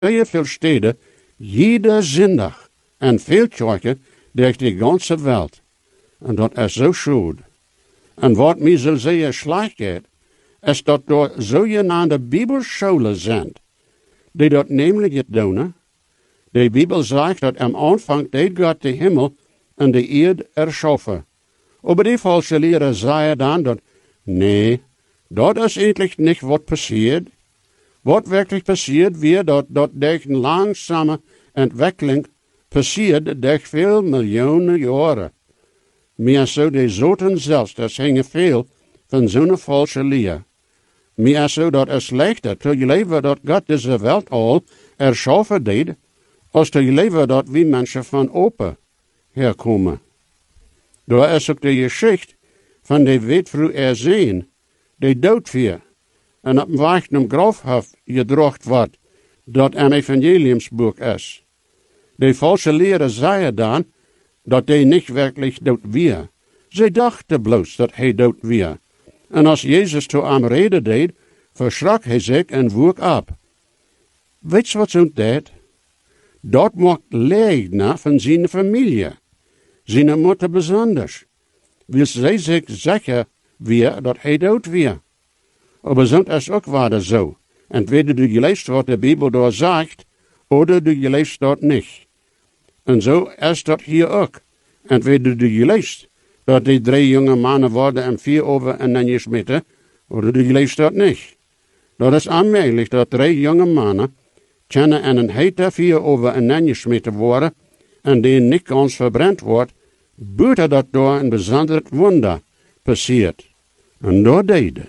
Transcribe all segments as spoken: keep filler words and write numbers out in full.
sehr viel Städte, jeder Sonntag, en veel kerken durch die ganze Welt. En dat is zo schuld. En wat mij zo zeer slecht gaat, is dat er zogenaamde Bibelscholen zijn, die dat namelijk het doen. De Bibel zegt dat am Anfang deed God de Himmel en de Erde erschaffen. Aber die falsche Lehrer sagen dann, dat nee, dat is eigentlich nicht wat passiert. Wat wirklich passiert, wie dat, dat durch eine langsame Entwicklung passiert durch veel Millionen Jahre. Meer zo de zoten zelfs, dat hängen veel van zo'n falsche Leer. Meer zo dat es leichter te leven dat God deze Welt al erschaffen deed, als te leven dat wie mensen van open herkomen. Daar is ook de geschichte van de wetvrouw Erzeen, die doodvier, en op een weg naar grafhof gedrocht wordt, dat een evangeliumsboek is. De falsche leren zeiden dan, dat hij niet werkelijk dood weer. Zij dachten bloos dat hij dood weer. En als Jezus toe hem reden deed, verschrak hij zich en woek op. Weet je wat zo'n deed? Dat maakt leegna van zijn familie. Zijn moeder besonders. Wil zij zich zeggen weer dat hij dood weer. Maar zo'n is ook waar zo. Entweder du geleest wat de Bibel daar zegt, oder du geleest dat niet. En zo is dat hier ook. Entweder du geleest dat die drie jonge mannen worden en vier over en dan gesmeten, oder du geleest dat niet. Dat is aanmerkelijk dat drie jonge mannen kennen en een heter vier over en dan gesmeten worden en die niet ganz verbrand wordt, buiten dat door een bijzonder wonder passiert. En dat deden.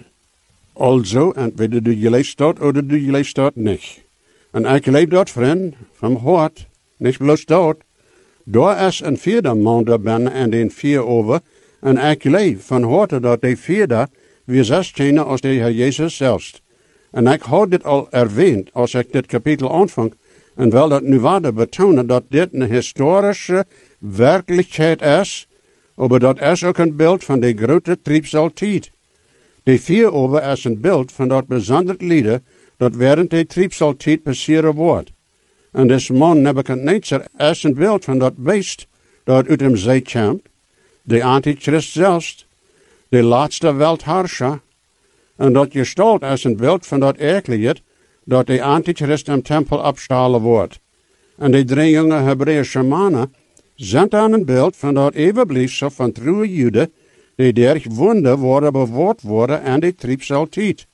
Also, entweder du geleest dat oder du geleest dat niet. En ik leef dat, vriend, van hart, niet bloos dat. Daar is een vierde man daar binnen en den vier over. En ik leef van harte dat die vierde weer zes kennen als de Heer Jezus zelfs. En ik had dit al erwähnt als ik dit kapitel aanvang. En wil dat nu waarde betonen dat dit een historische werkelijkheid is. Maar dat is ook een beeld van de grote triebsaltijd. De vier over is een beeld van dat bijzonder lieden dat während de triebsaltijd passeren wordt. En des man Nebuchadnezzar is een beeld van dat beest dat uit hem zee komt, de antichrist zelfs, de laatste weltherrscher. En dat gestalt is een beeld van dat erkelied dat de antichrist im tempel opstalen wordt. En de drie jonge Hebreeuwse mannen zijn dan een beeld van dat evenbliefsel van trouwe Joden, die derg wunder worden bewoord worden en de triebsaltijd.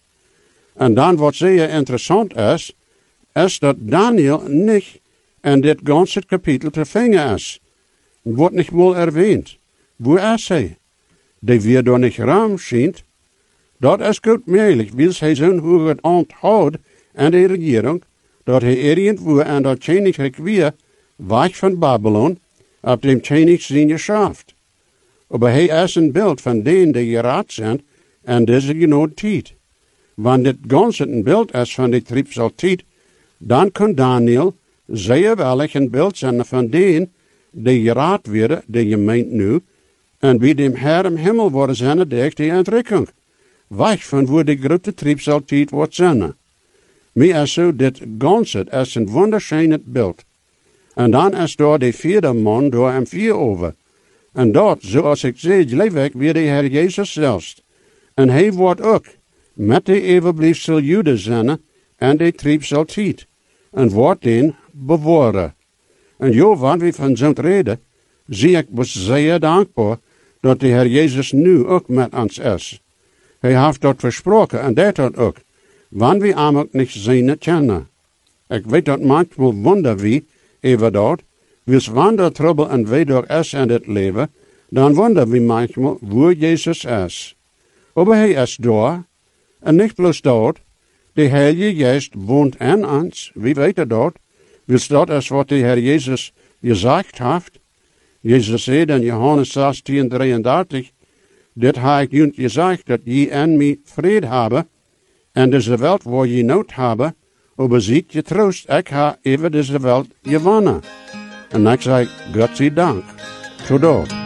En dan wat zeer interessant is, is dat Daniel niet in dit ganze kapitel te vinden is. Wordt niet mal erwähnt. Wo is hij? Die weer door niet raam schijnt. Dat is goed mogelijk, wil hij zo'n hoge onthoudt aan de regering, dat hij irgendwo aan dat koninkrijk weer, weg van Babylon, op dem koning zijn geschaft. Maar hij is een beeld van denen die geraad zijn en deze genoeg tijd. Wanneer dit ganze een beeld is van de triebsaltijd, dan kan Daniel zeer wellicht een beeld zijn van denen die geraad werden, de gemeente nu, en wie dem Herr im Himmel worden zijn durch die Entrückung. Weg van waar de grote triebsaltijd wordt zijn. Mij is zo, dit ganze is een wunderschönes beeld. En dan is daar de vierde man door hem vier over. En dat, zoals ik zei, leef ik weer de Heer Jezus zelfs. En hij wordt ook met de eeuwbliefsel Joden zijn en de triebsaltijd. En wordt den beworen. En jo, wanneer we van zo'n reden, zie ik zeer dankbaar dat de Heer Jezus nu ook met ons is. Hij heeft dat versproken en dat dat ook. Wanneer we hem ook niet zien kennen. Ik weet dat manchmal wonder wie, even dat, wils wanneer trouble en weedoor is in het leven, dan wonder we manchmal waar Jezus is. Maar hij is daar, en niet bloos dat, de Heilige Geest woont in ons, wie weet dat, wils dat is wat de Heer Jezus gezegd heeft. Jezus zei in Johannes zestien drieëndertig, dit heb ik jullie gezegd, dat je en mij vrede hebben, en deze welt waar je nood hebben, maar ziet je troost, ik ga even deze welt gewonnen. En ik zeg, God zij dank. Tot dan.